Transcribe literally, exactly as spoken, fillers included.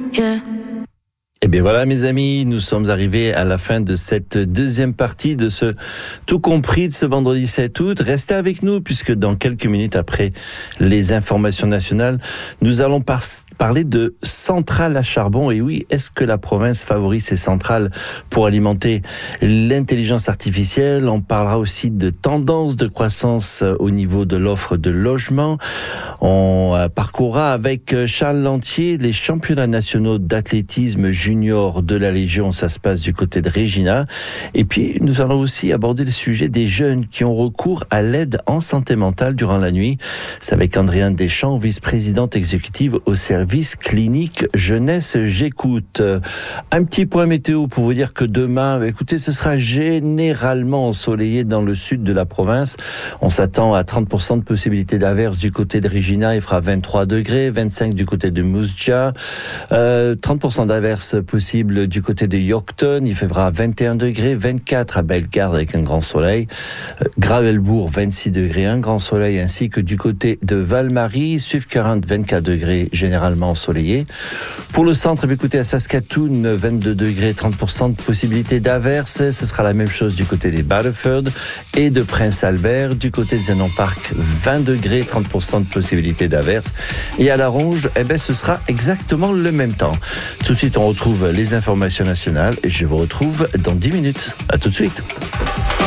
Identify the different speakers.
Speaker 1: yeah.
Speaker 2: Eh bien voilà mes amis, nous sommes arrivés à la fin de cette deuxième partie de ce Tout compris de ce vendredi sept août. Restez avec nous puisque dans quelques minutes après les informations nationales, nous allons par- parler de centrales à charbon. Et oui, est-ce que la province favorise ces centrales pour alimenter l'intelligence artificielle? On parlera aussi de tendances de croissance au niveau de l'offre de logement. On parcourra avec Charles Lantier les championnats nationaux d'athlétisme junior de la Légion, ça se passe du côté de Regina. Et puis, nous allons aussi aborder le sujet des jeunes qui ont recours à l'aide en santé mentale durant la nuit. C'est avec Andréane Deschamps, vice-présidente exécutive au service clinique jeunesse J'écoute. Un petit point météo pour vous dire que demain, écoutez, ce sera généralement ensoleillé dans le sud de la province. On s'attend à trente pour cent de possibilité d'averse du côté de Regina. Il fera vingt-trois degrés, vingt-cinq du côté de Moose-Jaw, euh, trente pour cent d'averse possible du côté de Yorkton, il fera vingt et un degrés, vingt-quatre à Bellegarde avec un grand soleil, euh, Gravelbourg vingt-six degrés, un grand soleil, ainsi que du côté de Val-Marie, Swift-Current vingt-quatre degrés, généralement ensoleillé. Pour le centre, écoutez, à Saskatoon, vingt-deux degrés, trente pour cent de possibilité d'averse, ce sera la même chose du côté des Battleford et de Prince-Albert, du côté de Zenon Park, vingt degrés, trente pour cent de possibilité d'averse, et à La Ronge, eh ben, ce sera exactement le même temps. Tout de suite, on retrouve les informations nationales et je vous retrouve dans dix minutes. À tout de suite.